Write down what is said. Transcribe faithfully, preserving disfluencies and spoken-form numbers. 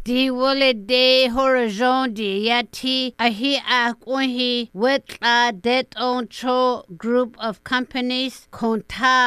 Di wole de horizon di yati ahi akwahi wetla det on cho group of companies konta